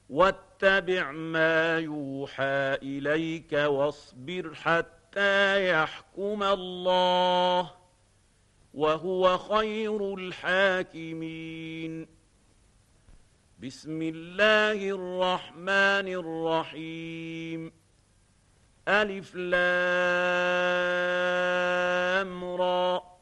واتبع ما يوحى إليك واصبر حتى يحكم الله وهو خير الحاكمين. بسم الله الرحمن الرحيم. ألف لام را